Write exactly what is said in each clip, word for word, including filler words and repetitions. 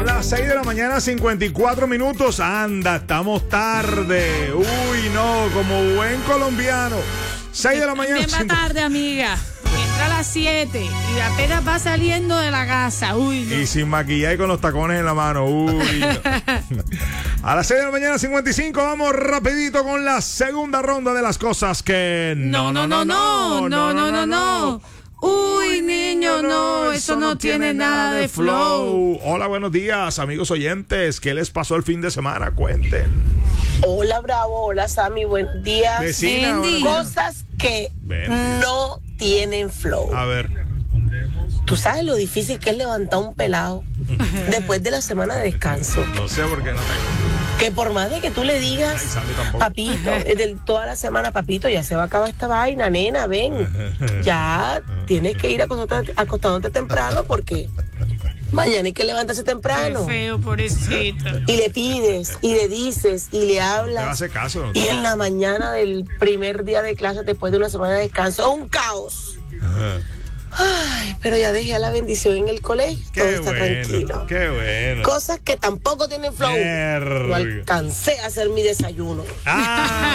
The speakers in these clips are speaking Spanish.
Son las seis de la mañana, cincuenta y cuatro minutos. Anda, estamos tarde. Uy, no, como buen colombiano. seis de la mañana. También va tarde, amiga. Entra a las siete y apenas va saliendo de la casa. Uy, no. Y sin maquillaje con los tacones en la mano. Uy, no. A las seis de la mañana, cincuenta y cinco, vamos rapidito con la segunda ronda de las cosas que... No, no, no, no, no, no, no, no. Uy, niño, no, eso no tiene nada de flow. Hola, buenos días, amigos oyentes. ¿Qué les pasó el fin de semana? Cuenten. Hola, Bravo. Hola, Sammy. Buen día. Vecina, Bendy. Cosas que Bendy. no tienen flow. A ver. ¿Tú sabes lo difícil que es levantar un pelado después de la semana de descanso? No sé por qué no tengo. Que por más de que tú le Ay, digas, Sandy tampoco. papito, desde toda la semana, papito, ya se va a acabar esta vaina, nena, ven. Ya tienes que ir acostándote, acostándote temprano porque mañana hay que levantarse Qué temprano. feo, pobrecito. Y le pides, y le dices, y le Te va a hablas. hacer caso. ¿No? Y en la mañana del primer día de clase, después de una semana de descanso, un caos. Ajá. Ay, pero ya dejé a la bendición en el colegio. Todo Qué está bueno, tranquilo. qué bueno. Cosas que tampoco tienen flow. Verga. No alcancé a hacer mi desayuno. Ah,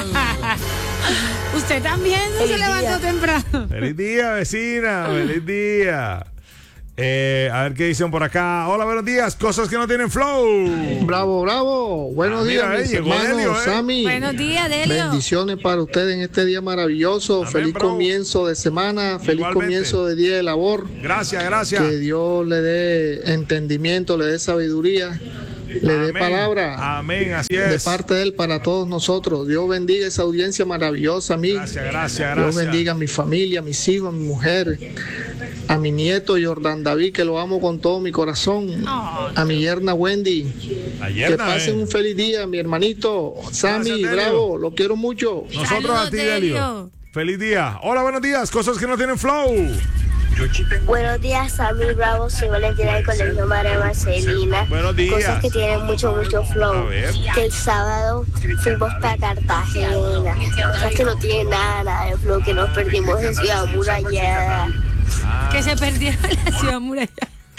Usted también no se Feliz levantó día. temprano. feliz día, vecina. Feliz día. Eh, a ver qué dicen por acá. Hola, buenos días. Cosas que no tienen flow. Bravo, bravo. Buenos Ah, mira, días, eh, mis llegó hermanos. Delio, eh. Sammy. Buenos días, Delio. Bendiciones para ustedes en este día maravilloso. Amén, feliz bro. comienzo de semana, feliz Igualmente. comienzo de día de labor. Gracias, gracias. Que Dios le dé entendimiento, le dé sabiduría, le dé Amén. palabra Amén, así de es. parte de Él para todos nosotros. Dios bendiga esa audiencia maravillosa, a mí. Gracias, gracias, Dios gracias. bendiga a mi familia, a mis hijos, a mi mujer, a mi nieto Jordan David, que lo amo con todo mi corazón. Oh. A mi yerna Wendy. Ayer, Que pasen un feliz día, mi hermanito Sammy, Gracias, Delio. bravo, lo quiero mucho. Nosotros Saludos, a ti, Delio. Delio. Feliz día. Hola, buenos días. Cosas que no tienen flow. Buenos días, Sammy Bravo. Soy Valentina del Colegio María Marcelina. Buenos días. Cosas que tienen mucho, mucho A flow. ver. Que el sábado fuimos para Cartagena. Cosas que no tienen nada, nada de flow. Que nos perdimos en Ciudad Murallada. Que se perdieron en la ciudad muralla.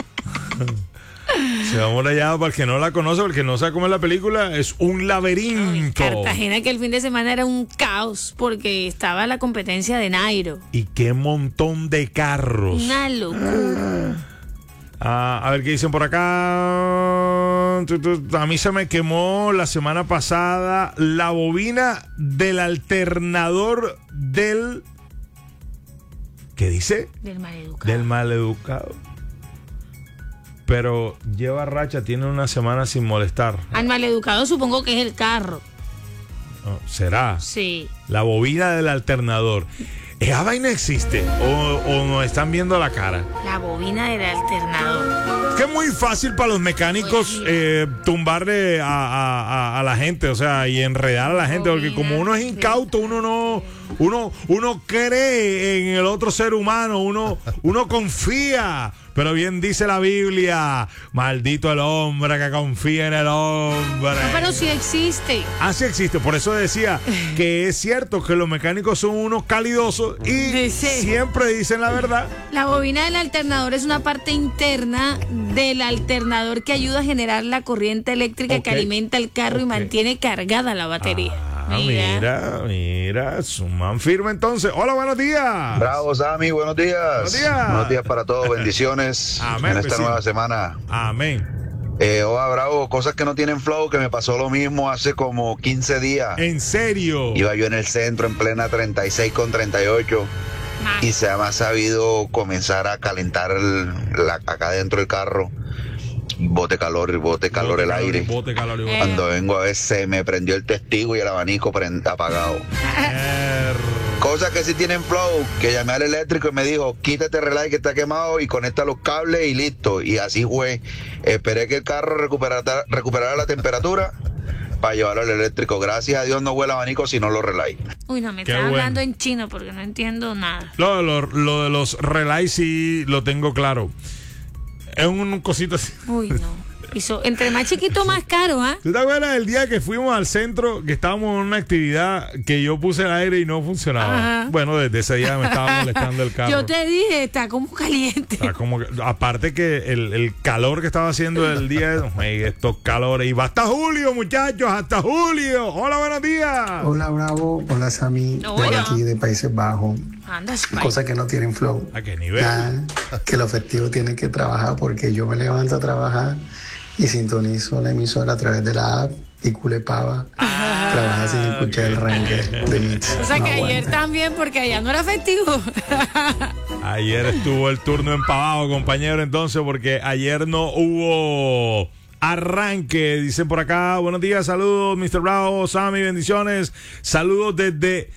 Se va amurallado para el que no la conoce, porque no sabe cómo es la película. Es un laberinto. Cartagena, que el fin de semana era un caos porque estaba la competencia de Nairo. Y qué montón de carros. Una locura. Ah, a ver qué dicen por acá. Tu, tu, A mí se me quemó la semana pasada la bobina del alternador del... ¿Qué dice? Del maleducado. Del maleducado. Pero lleva racha, tiene una semana sin molestar. Al maleducado supongo que es el carro. No, ¿será? Sí. La bobina del alternador. ¿Esa vaina existe? ¿O, o nos están viendo la cara? La bobina del alternador. Que es muy fácil para los mecánicos eh, tumbarle a, a- a- a la gente, o sea, y enredar a la gente, porque como uno es incauto, uno no, uno, uno cree en el otro ser humano, uno, uno confía. Pero bien dice la Biblia, maldito el hombre que confía en el hombre. No, pero sí existe. Ah, sí existe, por eso decía que es cierto que los mecánicos son unos calidosos y Dice- siempre dicen la verdad. La bobina del alternador es una parte interna del alternador que ayuda a generar la corriente eléctrica Ok. que alimenta el carro Ok. y mantiene cargada la batería. Ah, mira, mira, es un man firme entonces. Hola, buenos días. Bravo, Sammy, buenos días. Buenos días. Buenos días para todos, bendiciones Amén, en esta vecino. nueva semana. Amén. Eh, hola, Bravo, cosas que no tienen flow, que me pasó lo mismo hace como quince días. En serio. Iba yo en el centro en plena treinta y seis con treinta y ocho Ah, y se me ha sabido comenzar a calentar el- la, acá dentro del carro. Bote calor, bote calor Bote el aire. Bote calor igual. Eh. Cuando vengo a ver se me prendió el testigo y el abanico prend- apagado. Er, Cosas que sí tienen flow, que llamé al eléctrico y me dijo, quítate el relay que está quemado y conecta los cables y listo. Y así fue. Esperé que el carro recuperara, recuperara la temperatura para llevarlo al eléctrico. Gracias a Dios no huele abanico, sino los relays. Uy, no, me Qué está bueno. hablando en chino porque no entiendo nada. Lo, lo- lo de los relays sí lo tengo claro. Es un, un cosito así. Uy, no. Hizo, entre más chiquito, más caro, ¿ah? ¿Tú te acuerdas del día que fuimos al centro, que estábamos en una actividad que yo puse el aire y no funcionaba? Ajá. Bueno, desde ese día me estaba molestando el carro. Yo te dije, está como caliente. Está como que- aparte que el, el calor que estaba haciendo el día, ay, estos calores. Y va hasta julio, muchachos, hasta julio. Hola, buenos días. Hola Bravo, hola Sammy, Hola. de aquí de Países Bajos. Anda, Spike. Cosas que no tienen flow. ¿A qué nivel? Nada, que los festivos tienen que trabajar porque yo me levanto a trabajar y sintonizo la emisora a través de la app y culepaba. Ah, Trabajar sin escuchar el ranking de Mix. O sea No que ayer aguanta. también, porque allá no era festivo. Ayer estuvo el turno empavado, compañero, entonces, porque ayer no hubo arranque. Dicen por acá, buenos días, saludos, mister Bravo, Sammy, bendiciones. Saludos desde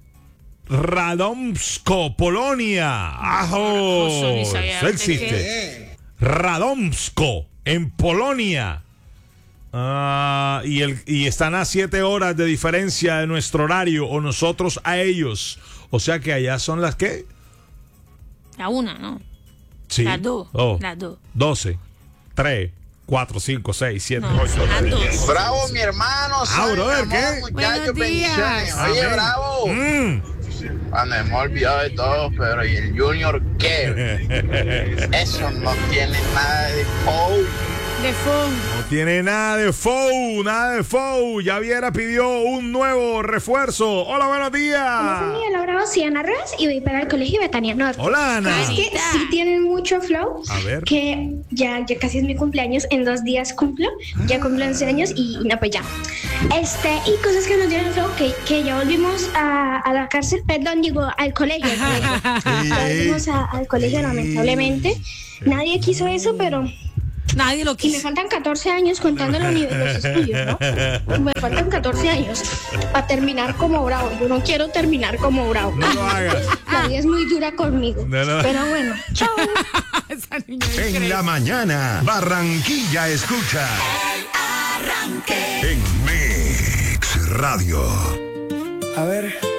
Radomsko, Polonia. ¡Ajo! Eso ni sabía Eso de existe. Radomsko, en Polonia. Ah, y, el, y están a siete horas de diferencia de nuestro horario, o nosotros a ellos. O sea que allá son las que... La una, ¿no? Sí. Las dos. Oh. Las dos. doce, tres, cuatro, cinco, seis, siete, No, ocho, son las dos. Bravo, mi hermano. Ah, brother, ¿qué? Muchachos, Buenos días. bendiciones. Oye, Amén. Bravo. Mm. Ah, me hemos olvidado de todo, pero ¿y el Junior qué? Eso no tiene nada de flow. De fondo. No tiene nada de foul, nada de foul. Ya Viera pidió un nuevo refuerzo. Hola, buenos Hola, días. familia, la Bravo, soy Ana Ruiz y voy para el colegio Betania Norte. Hola, Ana. Es que sí tienen mucho flow. A ver. Que ya, ya casi es mi cumpleaños, en dos días cumplo. Ya cumplo once años y, y no, pues ya. Este, y cosas que no tienen flow, que, que ya volvimos a, a la cárcel, perdón, digo, al colegio. al colegio. Ya volvimos a- al colegio, lamentablemente. Nadie quiso eso, pero... Nadie lo Y me quiso. faltan catorce años contando los, nive- los estudios, ¿no? Me faltan catorce años para terminar como Bravo. Yo no quiero terminar como Bravo. No lo hagas. La vida es muy dura conmigo. No, no. Pero bueno, chao. Esa niña es En increíble. la mañana, Barranquilla escucha. En Mix Radio. A ver,